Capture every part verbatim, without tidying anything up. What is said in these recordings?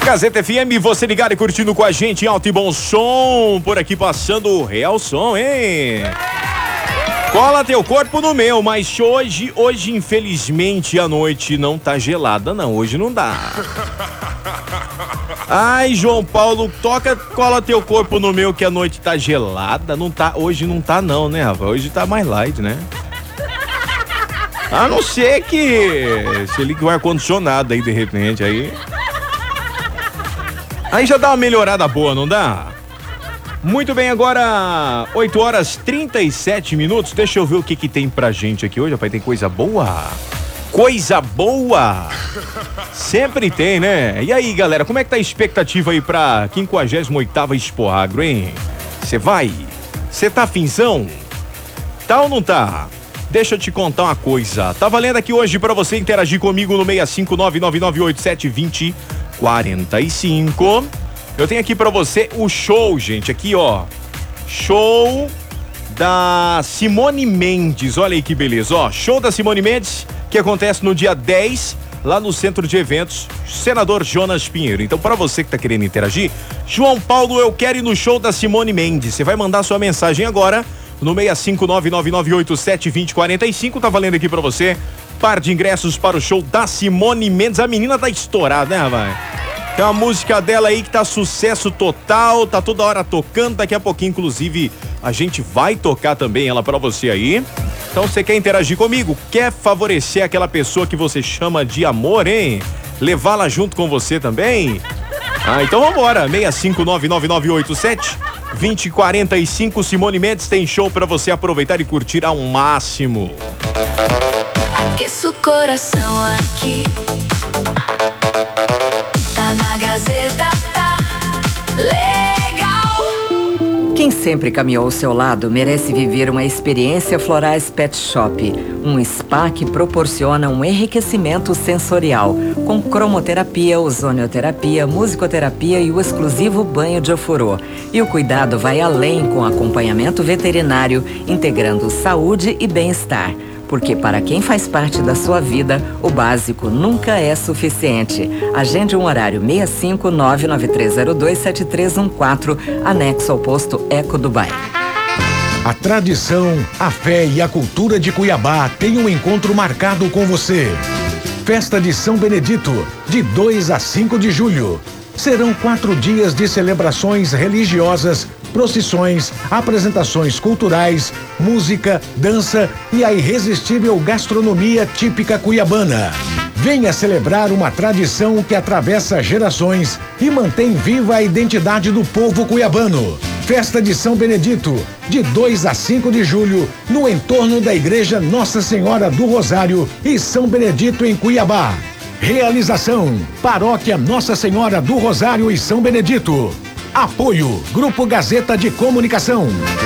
Gazeta F M, você ligado e curtindo com a gente em alto e bom som, por aqui passando o real som, hein? Cola teu corpo no meu, mas hoje, hoje infelizmente a noite não tá gelada não, hoje não dá. Ai, João Paulo, toca, cola teu corpo no meu que a noite tá gelada, não tá, hoje não tá não, né, Rafa? Hoje tá mais light, né? A não ser que você liga o ar-condicionado aí de repente, aí... Aí já dá uma melhorada boa, não dá? Muito bem, agora oito horas e trinta e sete minutos. Deixa eu ver o que que tem pra gente aqui hoje, rapaz. Tem coisa boa? Coisa boa! Sempre tem, né? E aí, galera, como é que tá a expectativa aí pra quinquagésima oitava Expo Agro, hein? Você vai? Você tá afinzão? Tá ou não tá? Deixa eu te contar uma coisa. Tá valendo aqui hoje pra você interagir comigo no seis cinco nove nove nove oito sete dois zero quarenta e cinco. Eu tenho aqui pra você o show, gente, aqui ó, show da Simone Mendes, olha aí que beleza, ó, show da Simone Mendes, que acontece no dia dez, lá no Centro de Eventos Senador Jonas Pinheiro. Então pra você que tá querendo interagir, João Paulo, eu quero ir no show da Simone Mendes, você vai mandar sua mensagem agora no seis cinco nove nove nove oito sete dois zero quatro cinco, tá valendo aqui pra você par de ingressos para o show da Simone Mendes. A menina tá estourada, né, rapaz? Tem uma música dela aí que tá sucesso total, tá toda hora tocando, daqui a pouquinho, inclusive, a gente vai tocar também ela pra você aí. Então, você quer interagir comigo? Quer favorecer aquela pessoa que você chama de amor, hein? Levá-la junto com você também? Ah, então vambora, seis cinco nove nove nove oito sete dois zero quatro cinco. Simone Mendes tem show pra você aproveitar e curtir ao máximo. Aqueça o coração aqui, tá na Gazeta, tá legal. Quem sempre caminhou ao seu lado merece viver uma experiência Florais Pet Shop, um spa que proporciona um enriquecimento sensorial, com cromoterapia, ozonioterapia, musicoterapia e o exclusivo banho de ofurô. E o cuidado vai além com acompanhamento veterinário, integrando saúde e bem-estar. Porque para quem faz parte da sua vida, o básico nunca é suficiente. Agende um horário seis cinco nove nove três zero dois sete três um quatro, anexo ao posto Eco Dubai. A tradição, a fé e a cultura de Cuiabá têm um encontro marcado com você. Festa de São Benedito, de dois a cinco de julho. Serão quatro dias de celebrações religiosas, procissões, apresentações culturais, música, dança e a irresistível gastronomia típica cuiabana. Venha celebrar uma tradição que atravessa gerações e mantém viva a identidade do povo cuiabano. Festa de São Benedito, de dois a cinco de julho, no entorno da Igreja Nossa Senhora do Rosário e São Benedito em Cuiabá. Realização: Paróquia Nossa Senhora do Rosário e São Benedito. Apoio: Grupo Gazeta de Comunicação.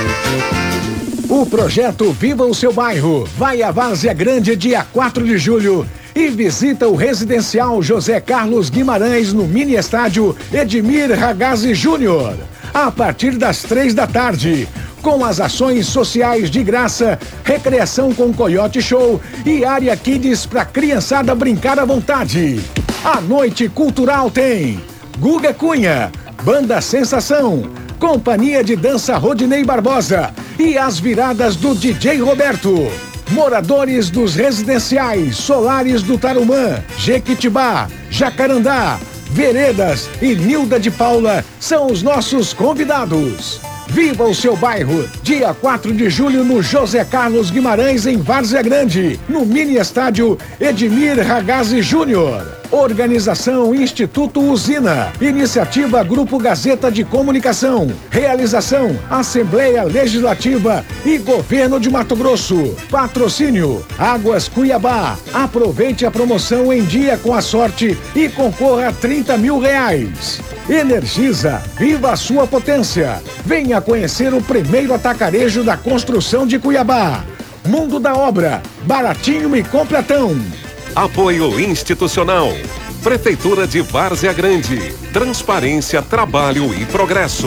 O projeto Viva o Seu Bairro vai à Várzea Grande dia quatro de julho e visita o residencial José Carlos Guimarães no mini estádio Edmir Ragazzi Júnior, a partir das três da tarde. Com as ações sociais de graça, recreação com Coyote Show e área Kids para criançada brincar à vontade. A noite cultural tem Guga Cunha, Banda Sensação, Companhia de Dança Rodinei Barbosa e as viradas do D J Roberto. Moradores dos residenciais Solares do Tarumã, Jequitibá, Jacarandá, Veredas e Nilda de Paula são os nossos convidados. Viva o seu bairro, dia quatro de julho no José Carlos Guimarães em Várzea Grande, no mini estádio Edmir Ragazzi Júnior. Organização Instituto Usina. Iniciativa Grupo Gazeta de Comunicação. Realização Assembleia Legislativa e Governo de Mato Grosso. Patrocínio Águas Cuiabá. Aproveite a promoção em dia com a sorte e concorra a trinta mil reais. Energisa, viva a sua potência. Venha conhecer o primeiro atacarejo da construção de Cuiabá. Mundo da Obra, baratinho e completão. Apoio institucional. Prefeitura de Várzea Grande. Transparência, trabalho e progresso.